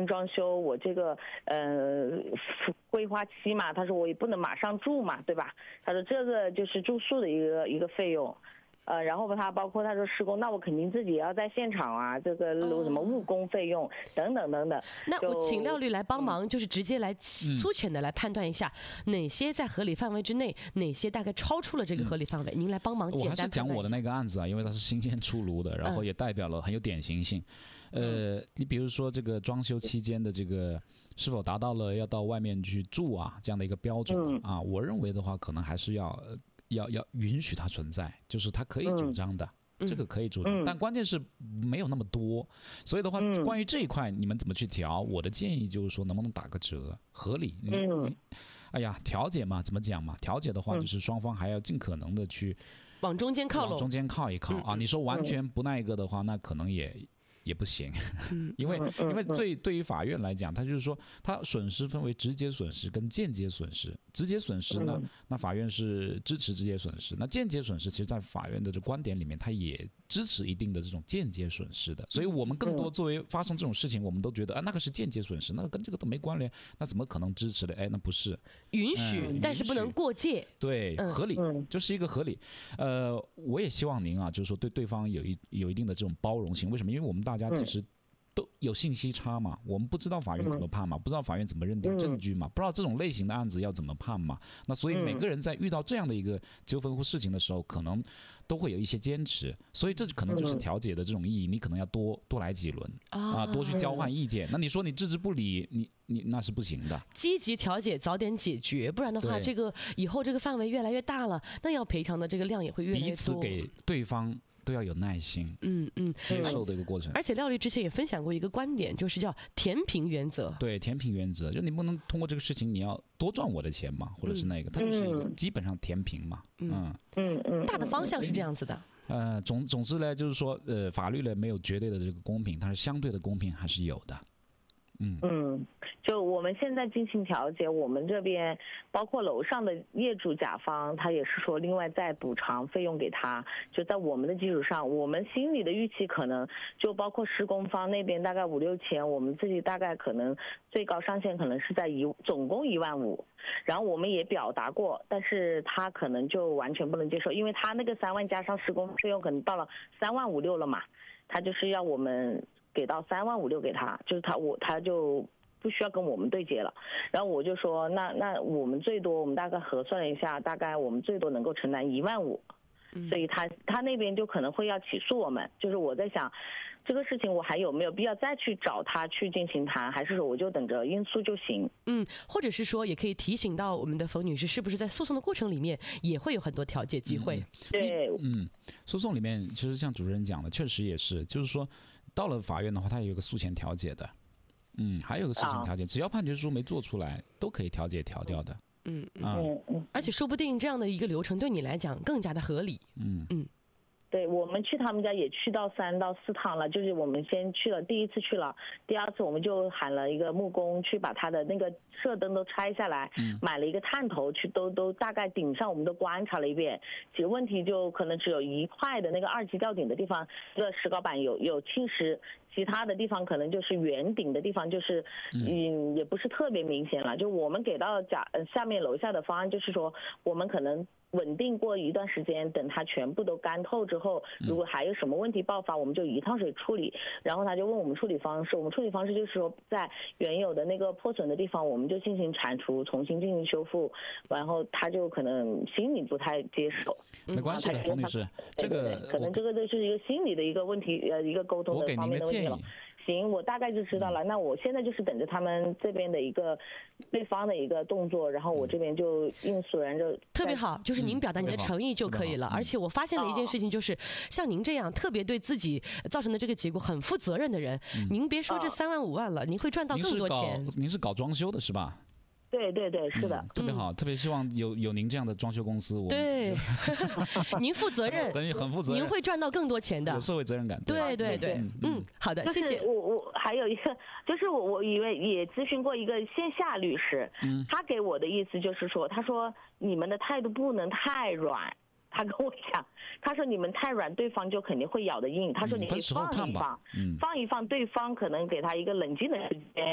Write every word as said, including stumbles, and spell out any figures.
新装修，我这个呃规划期嘛，他说我也不能马上住嘛，对吧？他说这个就是住宿的一个一个费用。呃，然后他包括他说施工，那我肯定自己也要在现场啊，这个什么误工费用、哦、等等等等。 那我请廖律来帮忙，嗯、就是直接来粗浅的来判断一下、嗯、哪些在合理范围之内，哪些大概超出了这个合理范围。嗯、您来帮忙简单判断一下。 我还是讲我的那个案子啊，因为它是新鲜出炉的，然后也代表了很有典型性。嗯、呃，你比如说这个装修期间的这个是否达到了要到外面去住啊这样的一个标准、嗯、啊，我认为的话，可能还是要。要要允许它存在，就是它可以主张的，嗯、这个可以主张、嗯，但关键是没有那么多，所以的话，嗯、关于这一块你们怎么去调？我的建议就是说，能不能打个折，合理？嗯，哎呀，调解嘛，怎么讲嘛？调解的话，就是双方还要尽可能的去往中间靠拢， 往中间靠一靠、嗯、啊。你说完全不那个的话，那可能也。也不行，因为因为对对于法院来讲，他就是说，他损失分为直接损失跟间接损失。直接损失呢，那法院是支持直接损失；那间接损失，其实在法院的这观点里面，他也支持一定的这种间接损失的。所以我们更多作为发生这种事情，我们都觉得啊，那个是间接损失，那个跟这个都没关联，那怎么可能支持的？哎，那不是允许、嗯，但是不能过界。 对，合理、嗯、就是一个合理。呃，我也希望您啊，就是说对对方有一有一定的这种包容性。为什么？因为我们大家其实都有信息差嘛，我们不知道法院怎么判嘛，不知道法院怎么认定证据嘛，不知道这种类型的案子要怎么判嘛。那所以每个人在遇到这样的一个纠纷或事情的时候，可能都会有一些坚持，所以这可能就是调解的这种意义。你可能要多多来几轮啊，多去交换意见。那你说你置之不理，你你那是不行的。 积极调解，早点解决，不然的话，这个以后这个范围越来越大了，那要赔偿的这个量也会越来越多。 彼此给对方都要有耐心，嗯嗯，接受的一个过程。 而且廖律之前也分享过一个观点，就是叫填平原则。 对，填平原则，就你不能通过这个事情你要多赚我的钱嘛，或者是那个，它就是一个基本上填平嘛。嗯嗯嗯，大的方向是这样子的。 呃，总总之呢，就是说，呃，法律呢没有绝对的这个公平，它是相对的公平还是有的。嗯嗯，就我们现在进行调解，我们这边包括楼上的业主甲方，他也是说另外再补偿费用给他，就在我们的基础上，我们心里的预期可能就包括施工方那边大概五六千，我们自己大概可能最高上限可能是在一总共一万五，然后我们也表达过，但是他可能就完全不能接受，因为他那个三万加上施工费用可能到了三万五六了嘛，他就是要我们给到三万五六给他，就是他我他就不需要跟我们对接了。然后我就说，那那我们最多，我们大概核算了一下，大概我们最多能够承担一万五，所以他他那边就可能会要起诉我们。就是我在想，这个事情我还有没有必要再去找他去进行谈，还是说我就等着应诉就行？ 嗯，或者是说也可以提醒到我们的冯女士，是不是在诉讼的过程里面也会有很多调解机会？嗯、 对， 嗯，诉讼里面其实像主持人讲的，确实也是，就是说到了法院的话，它也有个诉前调解的，嗯，还有个诉前调解，哦、只要判决书没做出来，都可以调解调掉的。 嗯嗯嗯，而且说不定这样的一个流程对你来讲更加的合理。 嗯嗯。 对，我们去他们家也去到三到四趟了，就是我们先去了，第一次去了，第二次我们就喊了一个木工去把他的那个射灯都拆下来，嗯、买了一个探头去，都都大概顶上我们都观察了一遍，几个问题就可能只有一块的那个二级吊顶的地方，这个石膏板有有侵蚀。其他的地方可能就是圆顶的地方，就是嗯，也不是特别明显了。就我们给到甲下面楼下的方案，就是说我们可能稳定过一段时间，等它全部都干透之后，如果还有什么问题爆发，我们就一趟水处理。然后他就问我们处理方式，我们处理方式就是说，在原有的那个破损的地方，我们就进行铲除，重新进行修复。然后他就可能心里不太接受。 没关系的，冯女士，这个可能这个就是一个心理的一个问题，呃，一个沟通的方面的问题了。行，我大概就知道了。那我现在就是等着他们这边的一个对方的一个动作，然后我这边就应诉人就特别好，就是您表达你的诚意就可以了。而且我发现了一件事情，就是像您这样特别对自己造成的这个结果很负责任的人，您别说这三万五万了，您会赚到更多钱。 您是搞装修的是吧？ 对对对，是的， 嗯、特别好、嗯，特别希望有有您这样的装修公司。我对，您负责任， 很负责任， 您会赚到更多钱的， 有社会责任感。 对对对，嗯，嗯好的，谢谢。 我我还有一个，就是我我以为也咨询过一个线下律师，嗯，他给我的意思就是说，他说你们的态度不能太软。他跟我讲，他说你们太软，对方就肯定会咬得硬。他说你可以放一放，嗯、放一放，对方可能给他一个冷静的时间。